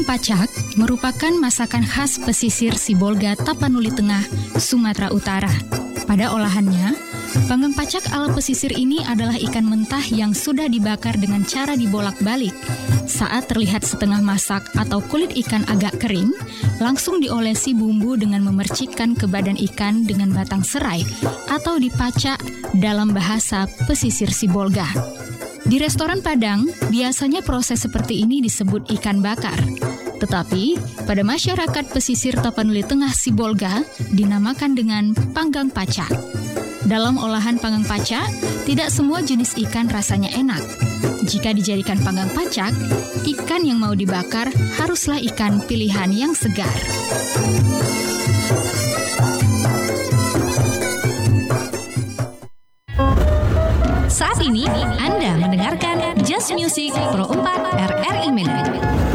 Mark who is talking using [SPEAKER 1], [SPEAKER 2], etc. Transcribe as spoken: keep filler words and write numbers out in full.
[SPEAKER 1] pacak merupakan masakan khas pesisir Sibolga, Tapanuli Tengah, Sumatera Utara. Pada olahannya, panggang pacak ala pesisir ini adalah ikan mentah yang sudah dibakar dengan cara dibolak-balik. Saat terlihat setengah masak atau kulit ikan agak kering, langsung diolesi bumbu dengan memercikkan ke badan ikan dengan batang serai atau dipacak dalam bahasa pesisir Sibolga. Di restoran Padang, biasanya proses seperti ini disebut ikan bakar. Tetapi, pada masyarakat pesisir Tapanuli Tengah Sibolga, dinamakan dengan panggang pacak. Dalam olahan panggang pacak, tidak semua jenis ikan rasanya enak. Jika dijadikan panggang pacak, ikan yang mau dibakar haruslah ikan pilihan yang segar.
[SPEAKER 2] Saat ini Anda mendengarkan Just Music Pro empat R R I Medan.